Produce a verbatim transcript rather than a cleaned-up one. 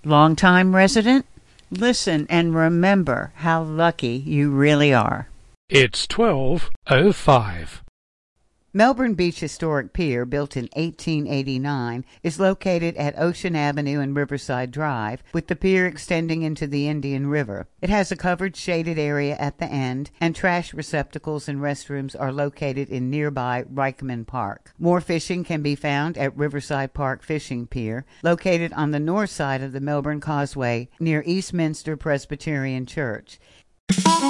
Longtime resident? Listen and remember how lucky you really are. It's twelve oh five. Melbourne Beach Historic Pier, built in eighteen eighty-nine, is located at Ocean Avenue and Riverside Drive, with the pier extending into the Indian River. It has a covered shaded area at the end, and trash receptacles and restrooms are located in nearby Reichman Park. More fishing can be found at Riverside Park Fishing Pier, located on the north side of the Melbourne Causeway near Eastminster Presbyterian Church.